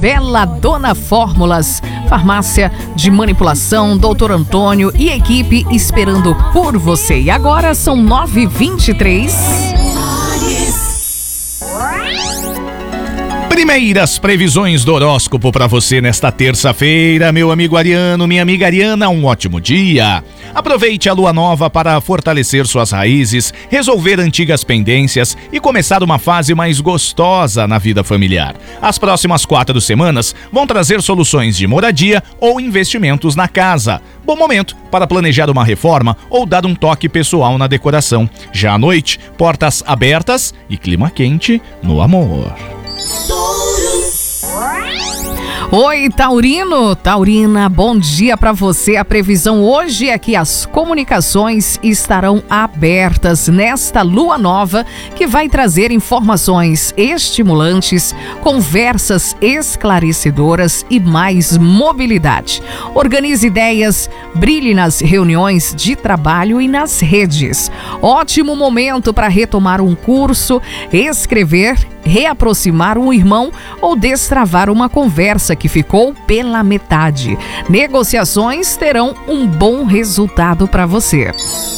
Bela Dona Fórmulas, farmácia de manipulação, Dr. Antônio e equipe esperando por você. E agora são 9h23. Primeiras previsões do horóscopo para você nesta terça-feira, meu amigo Ariano, minha amiga Ariana, um ótimo dia. Aproveite a lua nova para fortalecer suas raízes, resolver antigas pendências e começar uma fase mais gostosa na vida familiar. As próximas 4 semanas vão trazer soluções de moradia ou investimentos na casa. Bom momento para planejar uma reforma ou dar um toque pessoal na decoração. Já à noite, portas abertas e clima quente no amor. Oi, Taurino, Taurina, bom dia para você. A previsão hoje é que as comunicações estarão abertas nesta lua nova que vai trazer informações estimulantes, conversas esclarecedoras e mais mobilidade. Organize ideias, brilhe nas reuniões de trabalho e nas redes. Ótimo momento para retomar um curso, escrever, reaproximar um irmão ou destravar uma conversa que ficou pela metade. Negociações terão um bom resultado para você.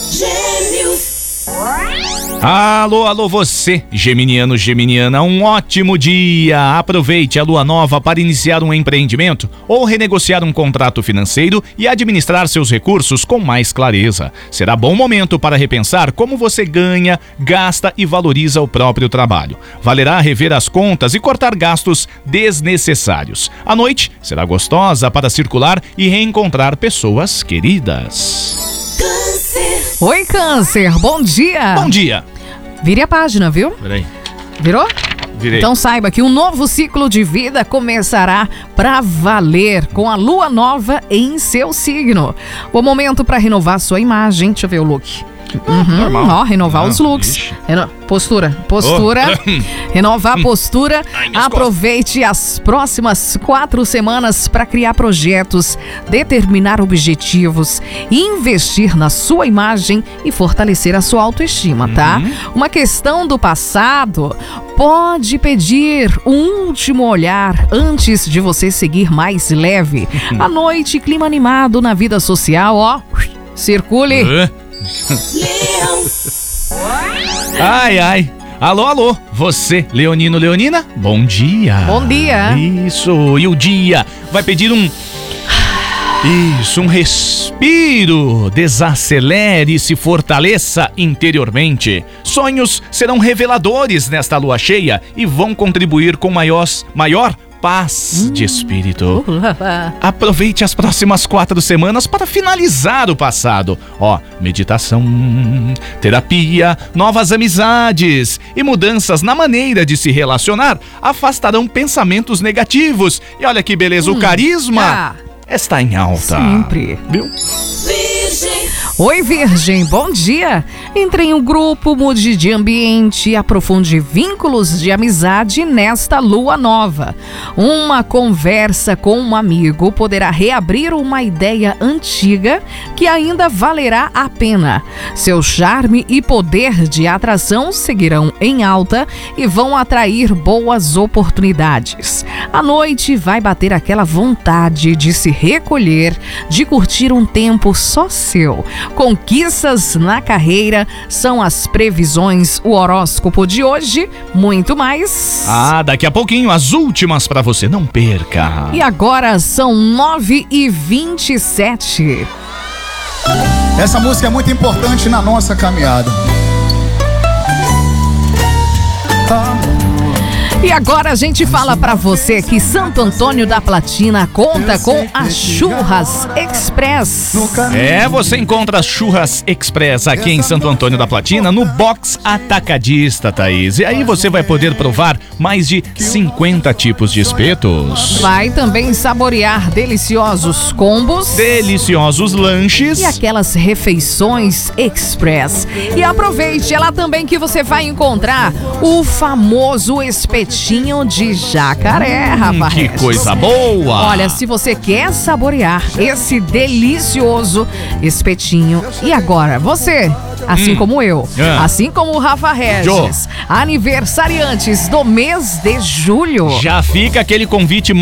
Alô, você, geminiano, geminiana, um ótimo dia! Aproveite a lua nova para iniciar um empreendimento ou renegociar um contrato financeiro e administrar seus recursos com mais clareza. Será bom momento para repensar como você ganha, gasta e valoriza o próprio trabalho. Valerá rever as contas e cortar gastos desnecessários. A noite será gostosa para circular e reencontrar pessoas queridas. Oi, Câncer, bom dia! Bom dia! Vire a página, viu? Peraí. Virou? Virei. Então saiba que um novo ciclo de vida começará pra valer com a lua nova em seu signo. O momento para renovar sua imagem. Deixa eu ver o look. Normal. Ó, renovar os looks. Postura. Renovar a postura. Aproveite as próximas 4 semanas para criar projetos, determinar objetivos, investir na sua imagem e fortalecer a sua autoestima, tá? Uma questão do passado pode pedir um último olhar antes de você seguir mais leve. À noite, clima animado na vida social, ó. Circule. Ai. Alô, você, leonino, leonina, bom dia. Bom dia. Isso, e o dia vai pedir um respiro, desacelere e se fortaleça interiormente. Sonhos serão reveladores nesta lua cheia e vão contribuir com maior paz de espírito. Aproveite as próximas 4 semanas para finalizar o passado. Meditação, terapia, novas amizades e mudanças na maneira de se relacionar afastarão pensamentos negativos. E olha que beleza, o carisma está em alta. Sempre. Viu? Oi, Virgem, bom dia! Entre em um grupo, mude de ambiente, aprofunde vínculos de amizade nesta lua nova. Uma conversa com um amigo poderá reabrir uma ideia antiga que ainda valerá a pena. Seu charme e poder de atração seguirão em alta e vão atrair boas oportunidades. À noite vai bater aquela vontade de se recolher, de curtir um tempo só seu. Conquistas na carreira são as previsões, o horóscopo de hoje, muito mais. Daqui a pouquinho as últimas pra você, não perca. E agora são 9h27. Essa música é muito importante na nossa caminhada. E agora a gente fala pra você que Santo Antônio da Platina conta com a Churras Express. Você encontra as Churras Express aqui em Santo Antônio da Platina no Box Atacadista, Thaís. E aí você vai poder provar mais de 50 tipos de espetos. Vai também saborear deliciosos combos, deliciosos lanches e aquelas refeições express. E aproveite, é lá também que você vai encontrar o famoso espetinho de jacaré, rapaz. Que coisa boa! Olha, se você quer saborear esse delicioso espetinho, e agora, você, assim como eu, assim como o Rafa Regis, aniversariantes do mês de julho. Já fica aquele convite